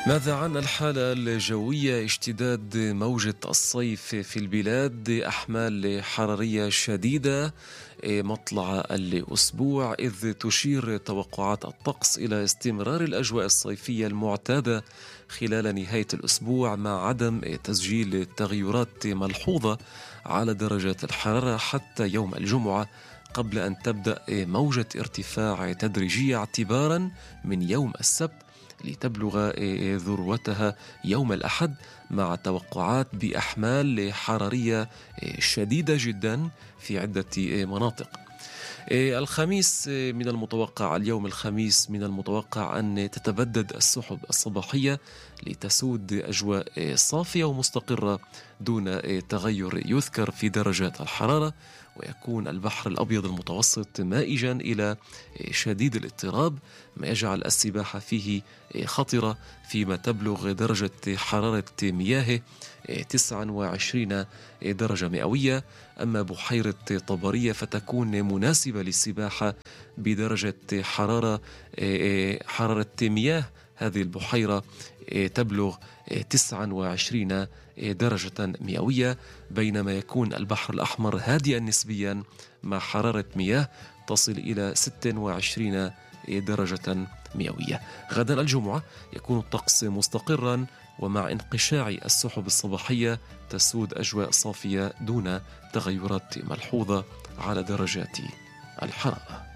ماذا عن الحالة الجوية؟ اشتداد موجة الصيف في البلاد، أحمال حرارية شديدة مطلع الأسبوع، إذ تشير توقعات الطقس إلى استمرار الأجواء الصيفية المعتادة خلال نهاية الأسبوع، مع عدم تسجيل تغيرات ملحوظة على درجات الحرارة حتى يوم الجمعة، قبل أن تبدأ موجة ارتفاع تدريجية اعتبارا من يوم السبت، لتبلغ ذروتها يوم الأحد، مع توقعات بأحمال حرارية شديدة جدا في عدة مناطق. الخميس من المتوقع، اليوم الخميس من المتوقع أن تتبدد السحب الصباحية لتسود أجواء صافية ومستقرة دون تغير يذكر في درجات الحرارة، ويكون البحر الأبيض المتوسط مائجا إلى شديد الاضطراب، ما يجعل السباحة فيه خطرة، فيما تبلغ درجة حرارة مياهه 29 درجة مئوية. أما بحيرة طبرية فتكون مناسبة للسباحة بدرجة حرارة مياه هذه البحيرة تبلغ 29 درجة مئوية، بينما يكون البحر الأحمر هادئا نسبيا مع حرارة مياه تصل إلى 26 درجة مئوية. غدا الجمعة يكون الطقس مستقرا، ومع انقشاع السحب الصباحية تسود أجواء صافية دون تغيرات ملحوظة على درجات الحرارة.